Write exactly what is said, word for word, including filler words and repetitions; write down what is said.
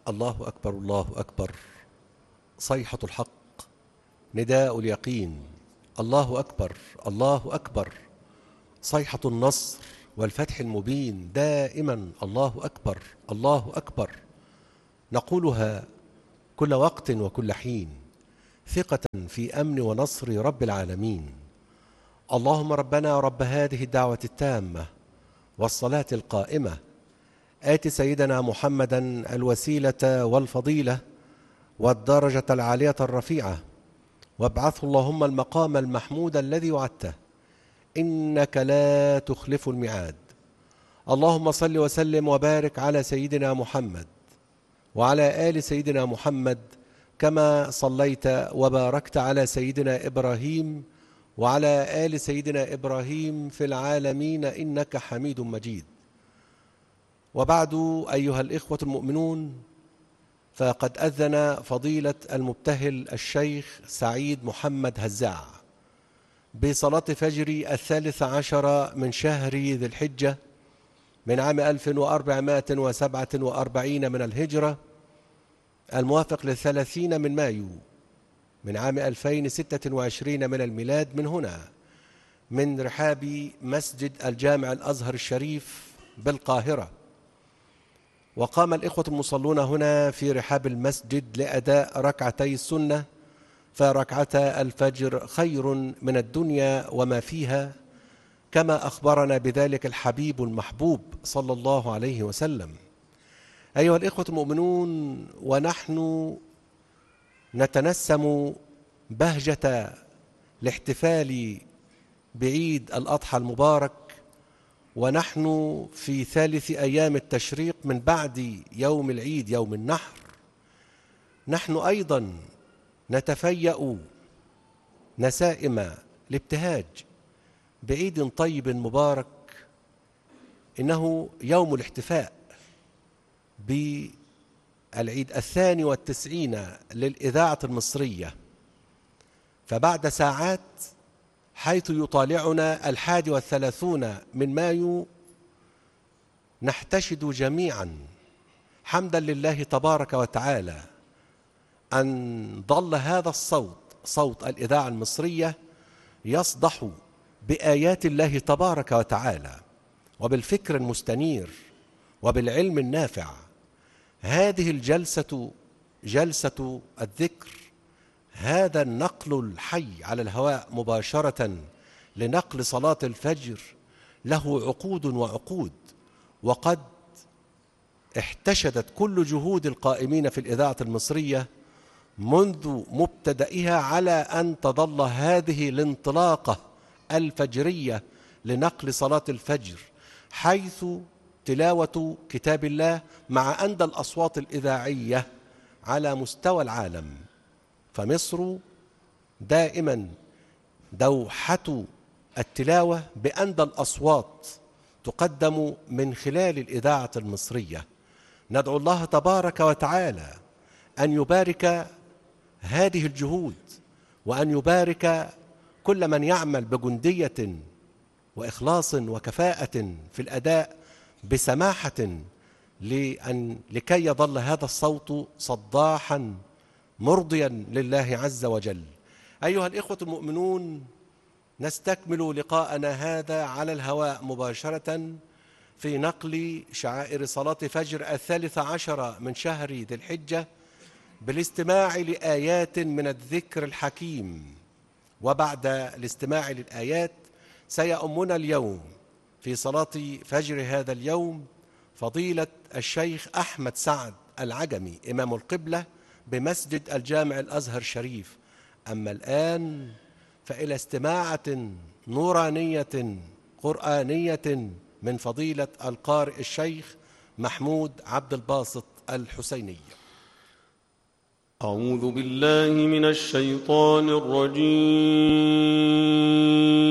الله أكبر الله أكبر. صيحة الحق، نداء اليقين. الله أكبر الله أكبر. صيحة النصر والفتح المبين. دائما الله أكبر الله أكبر، نقولها كل وقت وكل حين، ثقة في أمن ونصر رب العالمين. اللهم ربنا رب هذه الدعوة التامة والصلاة القائمة، آت سيدنا محمدا الوسيلة والفضيلة والدرجة العالية الرفيعة، وابعثه اللهم المقام المحمود الذي وعدته، إنك لا تخلف الميعاد. اللهم صل وسلم وبارك على سيدنا محمد وعلى آل سيدنا محمد، كما صليت وباركت على سيدنا إبراهيم وعلى آل سيدنا إبراهيم في العالمين إنك حميد مجيد. وبعد، أيها الإخوة المؤمنون، فقد أذن فضيلة المبتهل الشيخ سعيد محمد هزاع بصلاة فجر الثالث عشر من شهر ذي الحجة من عام ألف وأربعمائة وسبعة وأربعين من الهجرة، الموافق للثلاثين من مايو من عام ألفين وستة وعشرين من الميلاد، من هنا من رحاب مسجد الجامع الأزهر الشريف بالقاهرة. وقام الإخوة المصلون هنا في رحاب المسجد لأداء ركعتي السنة، فركعتا الفجر خير من الدنيا وما فيها، كما أخبرنا بذلك الحبيب المحبوب صلى الله عليه وسلم. أيها الإخوة المؤمنون، ونحن نتنسم بهجة الاحتفال بعيد الأضحى المبارك، ونحن في ثالث أيام التشريق من بعد يوم العيد يوم النحر، نحن أيضا نتفيأ نسائم الابتهاج بعيد طيب مبارك، إنه يوم الاحتفاء بالعيد الثاني والتسعين للإذاعة المصرية. فبعد ساعات، حيث يطالعنا الحادي والثلاثون من مايو، نحتشد جميعا حمدا لله تبارك وتعالى أن ظل هذا الصوت، صوت الإذاعة المصرية، يصدح بآيات الله تبارك وتعالى وبالفكر المستنير وبالعلم النافع. هذه الجلسة جلسة الذكر، هذا النقل الحي على الهواء مباشرة لنقل صلاة الفجر له عقود وعقود، وقد احتشدت كل جهود القائمين في الإذاعة المصرية منذ مبتدئها على أن تظل هذه الانطلاقة الفجرية لنقل صلاة الفجر، حيث تلاوة كتاب الله مع أندى الأصوات الإذاعية على مستوى العالم. فمصر دائما دوحة التلاوة بأندى الأصوات تقدم من خلال الإذاعة المصرية. ندعو الله تبارك وتعالى أن يبارك هذه الجهود، وأن يبارك كل من يعمل بجندية وإخلاص وكفاءة في الأداء بسماحة، لأن لكي يظل هذا الصوت صداحا مرضيا لله عز وجل. أيها الإخوة المؤمنون، نستكمل لقاءنا هذا على الهواء مباشرة في نقل شعائر صلاة فجر الثالث عشر من شهر ذي الحجة بالاستماع لآيات من الذكر الحكيم. وبعد الاستماع للآيات، سيؤمنا اليوم في صلاة فجر هذا اليوم فضيلة الشيخ أحمد سعد العجمي إمام القبلة بمسجد الجامع الأزهر الشريف. أما الآن فإلى استماعة نورانية قرآنية من فضيلة القارئ الشيخ محمود عبد الباسط الحسيني. أعوذ بالله من الشيطان الرجيم. بسم الله الرحمن الرحيم. الحمد لله رب العالمين، والصلاة والسلام على رسوله الأمين، محمد بن عبد الله، وعلى آله وصحبه أجمعين. أما بعد، فإن أصدق الحديث كتاب الله، وخير الهدي هدي محمد صلى الله عليه وسلم، وشر الأمور محدثاتها، وكل محدثة بدعة، وكل بدعة ضلالة، وكل ضلالة في النار. أعوذ بالله من الشيطان الرجيم.